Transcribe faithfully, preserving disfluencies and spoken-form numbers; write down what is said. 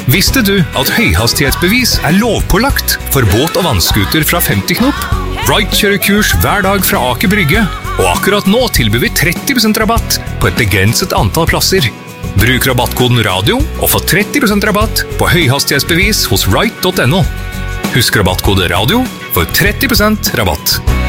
Visste du at høyhastighetsbevis er lovpålagt for båt- og vannskuter fra femti knop? Wright kjører kurs hver dag fra Aker Brygge, og akkurat nå tilbyr vi tretti prosent rabatt på et begrenset antall plasser. Bruk rabattkoden radio og få tretti prosent rabatt på høyhastighetsbevis hos wright punktum no. Husk rabattkode radio for tretti prosent rabatt.